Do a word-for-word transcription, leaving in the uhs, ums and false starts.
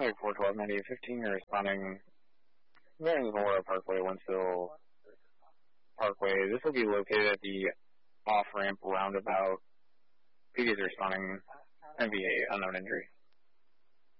Traffic four twelve ninety-eight fifteen, you're responding Maryland Memorial Parkway, Wentzville Parkway. This will be located at the off-ramp roundabout. P D is responding M V A, unknown injury.